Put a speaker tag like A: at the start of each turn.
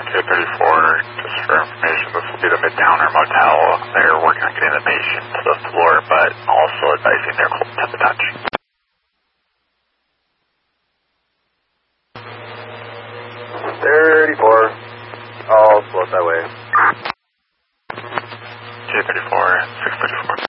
A: just for information, this will be the Midtowner Motel. They're working on getting the patient to the floor, but also advising they're cold to the touch.
B: 34. I'll float that way.
A: 234, 634.